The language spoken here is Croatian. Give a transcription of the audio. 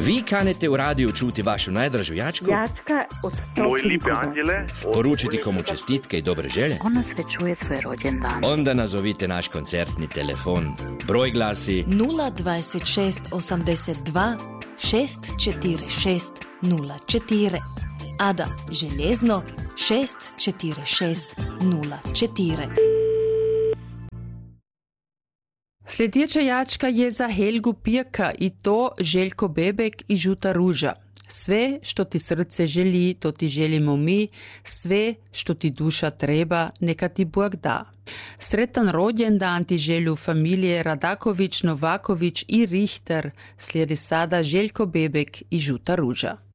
Vi kanete u radiju čuti vašu najdražu jačku, Jačka od Moj lipi anđele, poručiti komu čestitke i dobre želje. Ona sve čuje svoj rođendan. Onda nazovite naš koncertni telefon. Broj glasi 026 82 646 04. Ada Željezno 646 04. Sljedeća jačka je za Helgu Pirka i to Željko Bebek i Žuta ruža. Sve što ti srce želi, to ti želimo mi. Sve što ti duša treba, neka ti Bog da. Sretan rođendan ti želju familije Radaković, Novaković i Richter. Slijedi sada Željko Bebek i Žuta ruža.